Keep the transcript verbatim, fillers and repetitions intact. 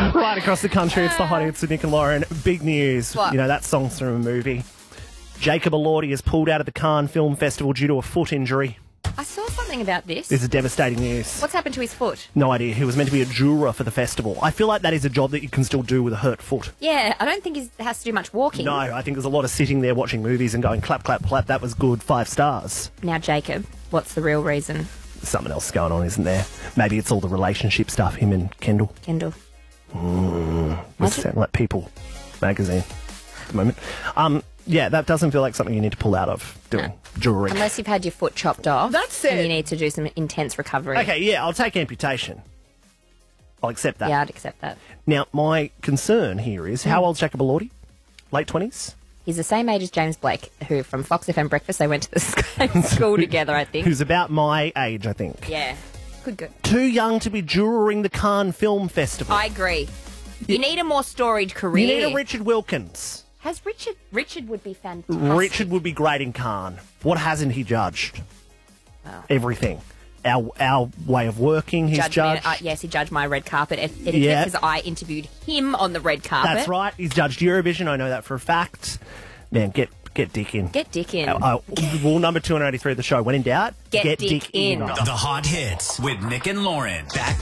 Right across the country, it's the Hot Hits with Nick and Lauren. Big news. What? You know, that song's from a movie. Jacob Elordi has pulled out of the Cannes Film Festival due to a foot injury. I saw something about this. This is devastating news. What's happened to his foot? No idea. He was meant to be a juror for the festival. I feel like that is a job that you can still do with a hurt foot. Yeah, I don't think he has to do much walking. No, I think there's a lot of sitting there watching movies and going, clap, clap, clap, that was good, five stars. Now, Jacob, what's the real reason? Something else going on, isn't there? Maybe it's all the relationship stuff, him and Kendall. Kendall. Mm, this sound like People magazine at the moment. Um, yeah, that doesn't feel like something you need to pull out of doing No. jewellery. Unless you've had your foot chopped off. That's And it. you need to do some intense recovery. Okay, yeah, I'll take amputation. I'll accept that. Yeah, I'd accept that. Now, my concern here is, how old's Jacob Elordi? Late twenties? He's the same age as James Blake, who from Fox F M Breakfast, they went to the same school together, I think. Who's about my age, I think. Yeah. Good, good. Too young to be juroring the Cannes Film Festival. I agree. You need a more storied career. You need a Richard Wilkins. Has Richard... Richard would be fantastic. Richard would be great in Cannes. What hasn't he judged? Wow. Everything. Our our way of working, he's Judged judged. me, uh, yes, he judged my red carpet etiquette Yeah. because I interviewed him on the red carpet. That's right. He's judged Eurovision. I know that for a fact. Man, get get Dick in. Get Dick in. Uh, uh, rule number two hundred eighty-three of the show. When in doubt, Get Dick in. The Hot Hits with Nick and Lauren. Back